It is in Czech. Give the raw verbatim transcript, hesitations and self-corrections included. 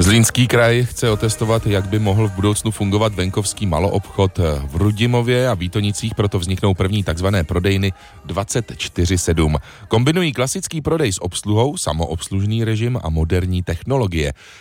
Zlínský kraj chce otestovat, jak by mohl v budoucnu fungovat venkovský maloobchod v Rudimově a Výtonicích, proto vzniknou první takzvané prodejny dvacet čtyři sedm. Kombinují klasický prodej s obsluhou, samoobslužný režim a moderní technologie.